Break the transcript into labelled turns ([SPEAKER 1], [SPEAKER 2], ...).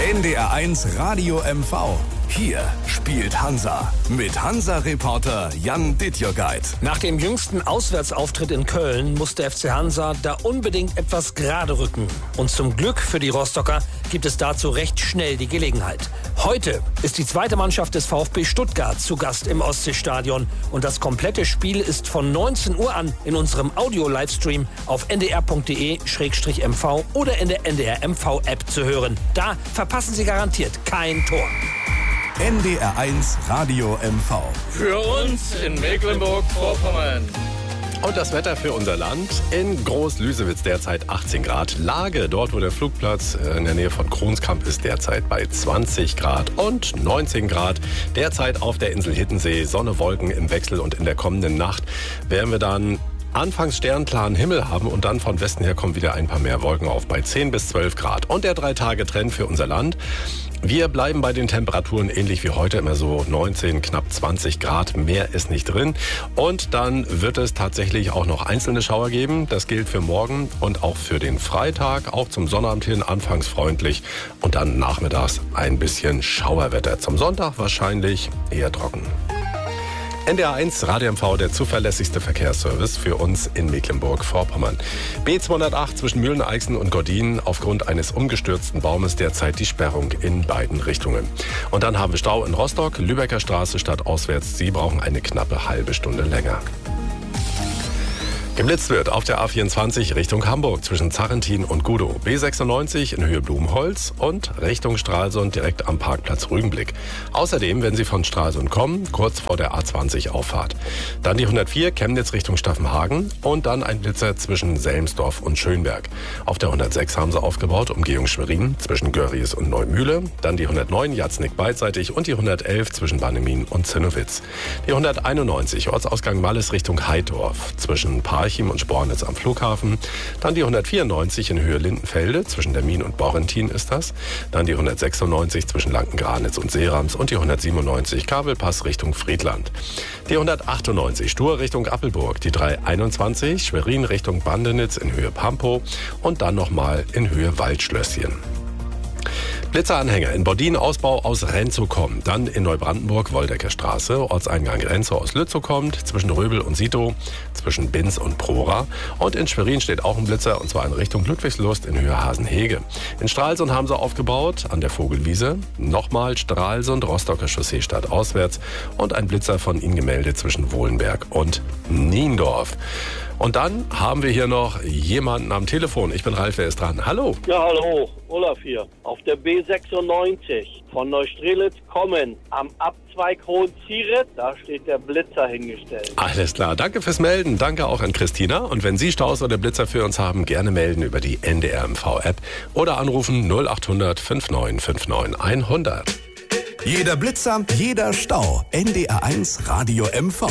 [SPEAKER 1] NDR1 Radio MV. Hier spielt Hansa mit Hansa-Reporter Jan Dittjogeit.
[SPEAKER 2] Nach dem jüngsten Auswärtsauftritt in Köln musste FC Hansa da unbedingt etwas gerade rücken. Und zum Glück für die Rostocker gibt es dazu recht schnell die Gelegenheit. Heute ist die zweite Mannschaft des VfB Stuttgart zu Gast im Ostseestadion. Und das komplette Spiel ist von 19 Uhr an in unserem Audio-Livestream auf ndr.de/mv oder in der NDR-MV-App zu hören. Da verpassen Sie garantiert kein Tor.
[SPEAKER 1] NDR1 Radio MV.
[SPEAKER 3] Für uns in Mecklenburg-Vorpommern.
[SPEAKER 4] Und das Wetter für unser Land. In Groß-Lüsewitz derzeit 18 Grad. Lage, dort wo der Flugplatz in der Nähe von Kronskamp ist, derzeit bei 20 Grad und 19 Grad. Derzeit auf der Insel Hiddensee. Sonne, Wolken im Wechsel und in der kommenden Nacht werden wir dann anfangs sternklaren Himmel haben und dann von Westen her kommen wieder ein paar mehr Wolken auf bei 10 bis 12 Grad. Und der 3-Tage-Trend für unser Land. Wir bleiben bei den Temperaturen ähnlich wie heute, immer so 19, knapp 20 Grad. Mehr ist nicht drin. Und dann wird es tatsächlich auch noch einzelne Schauer geben. Das gilt für morgen und auch für den Freitag. Auch zum Sonnabend hin anfangs freundlich und dann nachmittags ein bisschen Schauerwetter. Zum Sonntag wahrscheinlich eher trocken. NDR1 Radio MV, der zuverlässigste Verkehrsservice für uns in Mecklenburg-Vorpommern. B208 zwischen Mühlen-Eichsen und Gordin aufgrund eines umgestürzten Baumes derzeit die Sperrung in beiden Richtungen. Und dann haben wir Stau in Rostock, Lübecker Straße stadtauswärts. Sie brauchen eine knappe halbe Stunde länger. Geblitzt wird auf der A24 Richtung Hamburg zwischen Zarrentin und Gudow. B96 in Höhe Blumholz und Richtung Stralsund direkt am Parkplatz Rügenblick. Außerdem, wenn Sie von Stralsund kommen, kurz vor der A20 Auffahrt. Dann die 104 Chemnitz Richtung Staffenhagen und dann ein Blitzer zwischen Selmsdorf und Schönberg. Auf der 106 haben sie aufgebaut, Umgehung Schwerin zwischen Görries und Neumühle. Dann die 109 Jatznick beidseitig und die 111 zwischen Bannemin und Zinnowitz. Die 191 Ortsausgang Malles Richtung Heidorf zwischen Parchim und Spornitz am Flughafen. Dann die 194 in Höhe Lindenfelde, zwischen Dermin und Borrentin ist das. Dann die 196 zwischen Lanken-Granitz und Seerams und die 197 Kabelpass Richtung Friedland. Die 198 Stur Richtung Appelburg, die 321 Schwerin Richtung Bandenitz in Höhe Pampow und dann nochmal in Höhe Waldschlösschen. Blitzeranhänger in Bordin, Ausbau aus Renzow kommt. Dann in Neubrandenburg, Woldecker Straße, Ortseingang Renzow aus Lützow kommt, zwischen Röbel und Sito, zwischen Binz und Prora. Und in Schwerin steht auch ein Blitzer, und zwar in Richtung Ludwigslust in Höhe Hasenhege. In Stralsund haben sie aufgebaut, an der Vogelwiese. Nochmal Stralsund, Rostocker Chaussee stadtauswärts und ein Blitzer von ihnen gemeldet zwischen Wohlenberg und Niendorf. Und dann haben wir hier noch jemanden am Telefon. Ich bin Ralf, wer ist dran? Hallo.
[SPEAKER 5] Ja, hallo. Olaf hier. Auf der B96 von Neustrelitz kommen am Abzweig Hohenzieret. Da steht der Blitzer hingestellt.
[SPEAKER 4] Alles klar. Danke fürs Melden. Danke auch an Christina. Und wenn Sie Staus oder Blitzer für uns haben, gerne melden über die NDR-MV-App oder anrufen 0800 5959 100.
[SPEAKER 1] Jeder Blitzer, jeder Stau. NDR1 Radio MV.